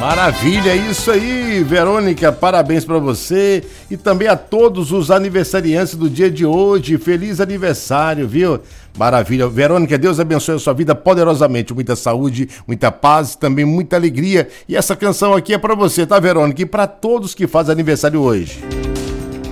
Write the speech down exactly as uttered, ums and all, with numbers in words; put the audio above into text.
Maravilha, é isso aí, Verônica, parabéns pra você e também a todos os aniversariantes do dia de hoje, feliz aniversário, viu? Maravilha, Verônica, Deus abençoe a sua vida poderosamente, muita saúde, muita paz, também muita alegria, e essa canção aqui é pra você, tá, Verônica? E pra todos que fazem aniversário hoje.